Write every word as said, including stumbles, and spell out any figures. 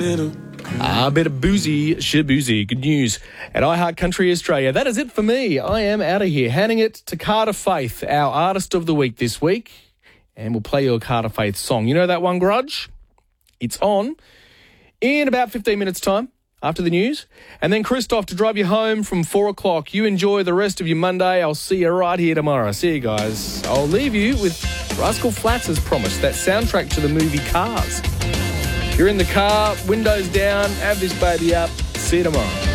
Ah, a bit of boozy, shaboozy. Good news. At iHeart Country Australia. That is it for me. I am out of here. Handing it to Carter Faith, our artist of the week this week. And we'll play your Carter Faith song. You know that one, Grudge? It's on in about fifteen minutes' time after the news. And then Christoph to drive you home from four o'clock. You enjoy the rest of your Monday. I'll see you right here tomorrow. See you guys. I'll leave you with Rascal Flatts as promised, that soundtrack to the movie Cars. You're in the car, windows down, have this baby up. See you tomorrow.